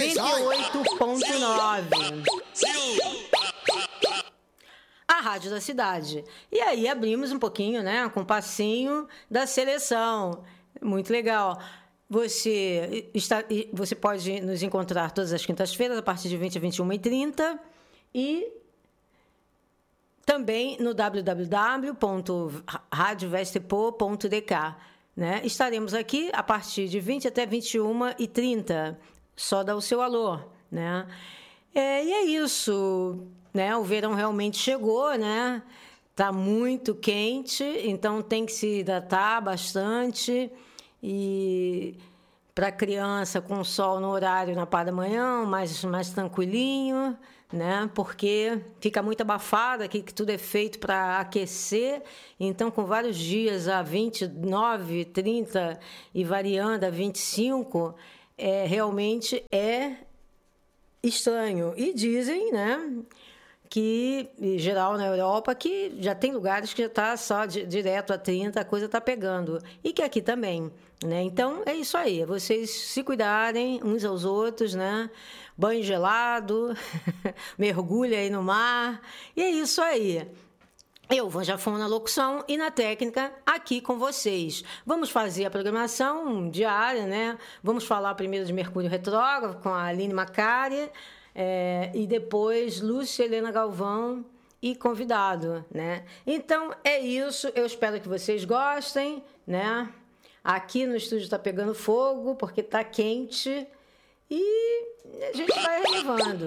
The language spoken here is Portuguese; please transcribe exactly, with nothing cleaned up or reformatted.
noventa e oito ponto nove. A Rádio da Cidade. E aí abrimos um pouquinho, né, com o passinho da seleção. Muito legal. Você, está, você pode nos encontrar todas as quintas-feiras, a partir de vinte a vinte e uma e trinta. E também no w w w ponto rádio vestepo ponto d k. Né? Estaremos aqui a partir de vinte até vinte e uma e trinta. Só dá o seu alô. Né? É, e é isso. Né? O verão realmente chegou, né? Tá muito quente, então tem que se hidratar bastante. E para criança com sol no horário na parte da manhã, mais, mais tranquilinho, né? Porque fica muito abafado aqui, que tudo é feito para aquecer. Então, com vários dias a vinte e nove, trinta e variando a vinte e cinco, é, realmente é estranho. E dizem, né, que, em geral, na Europa, que já tem lugares que já está só de, direto a trinta, a coisa está pegando. E que aqui também, né? Então, é isso aí. Vocês se cuidarem uns aos outros, né? Banho gelado, mergulha aí no mar. E é isso aí. Eu, Vanja Fon, na locução e na técnica, aqui com vocês. Vamos fazer a programação diária, né? Vamos falar primeiro de Mercúrio Retrógrado com a Aline Macari. É, e depois Lúcia Helena Galvão e convidado, né? Então é isso, eu espero que vocês gostem, né? Aqui no estúdio está pegando fogo porque está quente e a gente vai relevando.